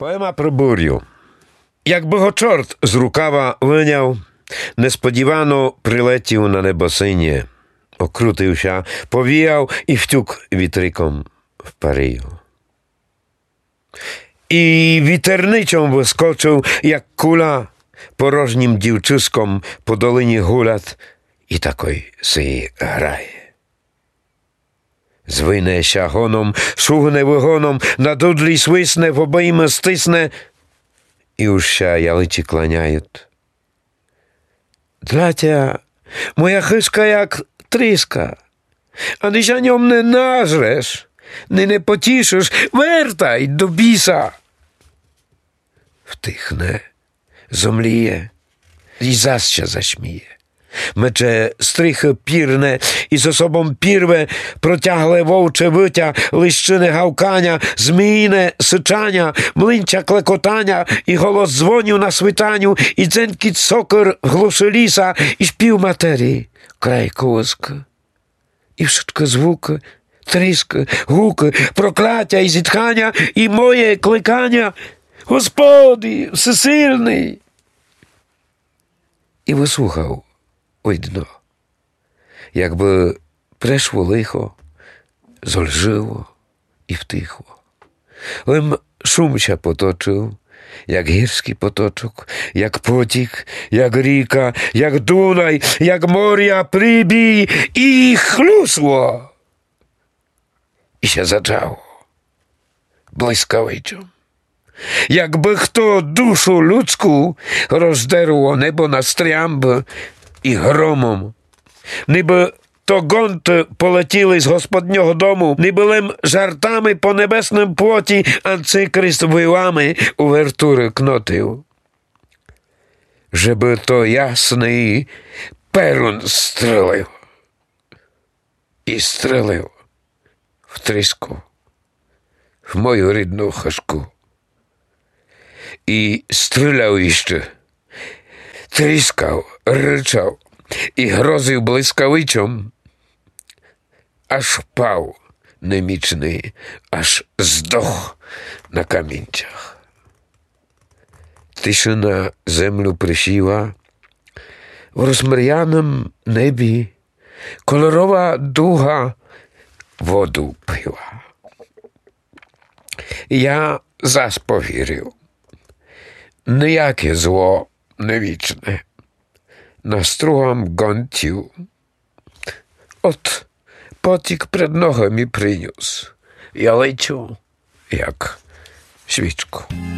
Poema про бурю. Якби го чорт з рукава виняв, несподівано прилетів на небосині, окрутився, повіяв і втюк вітриком в Парію. І вітерничом вискочив, як куля, порожнім дівчиськом по долині гулять, і такой си грає. Звинеся гоном, шугне вигоном, на дудлі свисне, в обійми стисне, і уща ялиці кланяють. Дратя, моя хишка як тріска, а ти ж ньом не нажреш, не потішиш, вертай до біса. Втихне, зомліє і заще зашміє. Мече стрихи пірне і з собом пірве, протягле вовче виття, лищине гавкання, зміїне сичання, млинча клекотання, і голос дзвонів на свитанню, і дзенькіт сокир глуши ліса, і шпів матерії, край колиски. І wszystko звуки, тріски, гуки, прокляття і зітхання, і моє кликання: Господи, всесильний! І вислухав дно, якби прийшло лихо, зольжило і втихло. Лим шумся поточив, як гірський поточок, як потік, як ріка, як Дунай, як моря прибій, і хлюсло. І ще зачало блискавичом. Якби хто душу людську роздерло небо на стрямби і громом, ніби то гонти полетіли з господнього дому, ніби лим жартами по небесним плоті Антикрист вилами увертури кнотив. Жеби то ясний перун стрелив. І стрелив в тріску, в мою рідну хашку. І стріляв іще, тріскав, ричав і грозив блискавичом, аж впав немічний, аж здох на камінцях. Тишина землю присіла, в розмріяному небі кольорова дуга воду пила. Я зас повірив, ніяке зло не вічне, на стругам гонтів. От потік пред ногами приніс, я лечу, як свічку.